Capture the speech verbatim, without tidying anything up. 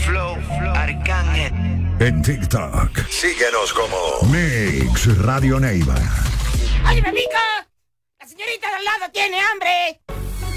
Flow Arcángel. En TikTok, síguenos como Mix Radio Neiva. ¡Oye, me pica! ¡La señorita de al lado tiene hambre!